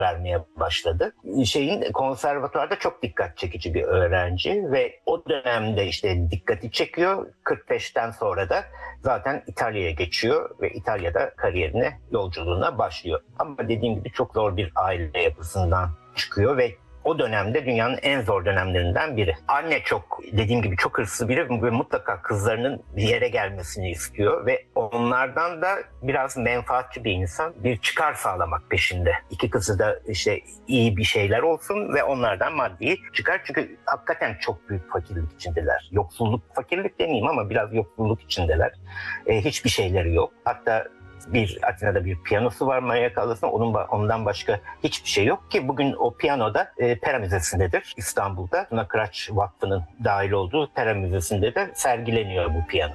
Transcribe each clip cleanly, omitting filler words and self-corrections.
vermeye başladı. Konservatuvarda çok dikkat çekici bir öğrenci ve o dönemde işte dikkati çekiyor. 45'ten sonra da zaten İtalya'ya geçiyor ve İtalya'da kariyerine, yolculuğuna başlıyor. Ama dediğim gibi çok zor bir aile yapısından çıkıyor ve o dönemde dünyanın en zor dönemlerinden biri. Anne çok, dediğim gibi çok hırslı biri ve mutlaka kızlarının bir yere gelmesini istiyor ve onlardan da biraz menfaatçi bir insan, bir çıkar sağlamak peşinde. İki kızı da işte iyi bir şeyler olsun ve onlardan maddi çıkar, çünkü hakikaten çok büyük fakirlik içindeler. Yoksulluk, fakirlik demeyeyim ama biraz yoksulluk içindeler. Hiçbir şeyleri yok. Hatta Atina'da bir piyanosu var Maria Callas'ın. Ondan başka hiçbir şey yok ki bugün o piyano da Pera Müzesi'ndedir İstanbul'da. Tuna Kıraç Vakfı'nın dahil olduğu Pera Müzesi'nde de sergileniyor bu piyano.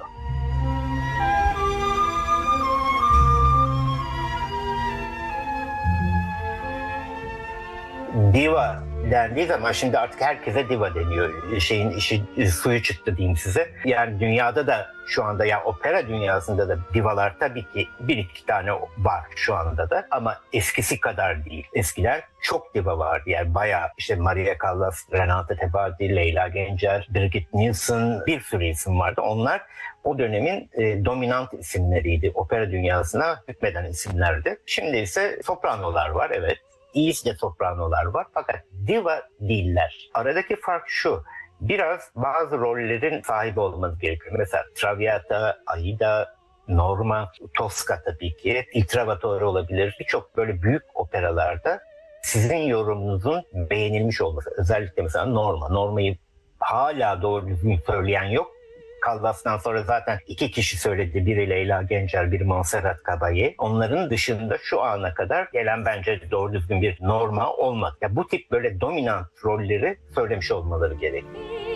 Diva dendiği zaman şimdi artık herkese diva deniyor. Suyu çıktı diyeyim size. Yani dünyada da şu anda, ya opera dünyasında da divalar tabii ki bir iki tane var şu anda da, ama eskisi kadar değil. Eskiden çok diva vardı. Yani bayağı işte Maria Callas, Renata Tebaldi, Leyla Gencer, Birgit Nilsson, bir sürü isim vardı. Onlar o dönemin dominant isimleriydi. Opera dünyasına hükmeden isimlerdi. Şimdi ise sopranolar var, evet. İyi de sopranolar var fakat diva değiller. Aradaki fark şu: biraz bazı rollerin sahibi olmanız gerekiyor. Mesela Traviata, Aida, Norma, Tosca tabii ki, Il Trovatore olabilir. Birçok böyle büyük operalarda sizin yorumunuzun beğenilmiş olması. Özellikle mesela Norma'yı hala doğru düzgün söyleyen yok. Callas'tan sonra zaten 2 kişi söyledi. Biri Leyla Gencer, biri Montserrat Caballé. Onların dışında şu ana kadar gelen bence doğru düzgün bir Norma olmadı. Ya bu tip böyle dominant rolleri söylemiş olmaları gerekiyor.